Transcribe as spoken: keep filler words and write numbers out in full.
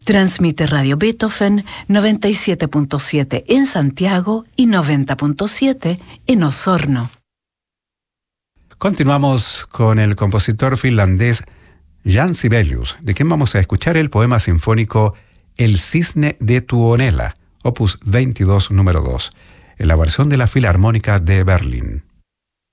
Transmite Radio Beethoven noventa y siete punto siete en Santiago y noventa punto siete en Osorno. Continuamos con el compositor finlandés Jan Sibelius, de quien vamos a escuchar el poema sinfónico El Cisne de Tuonela, opus veintidós número dos, en la versión de la Filarmónica de Berlín.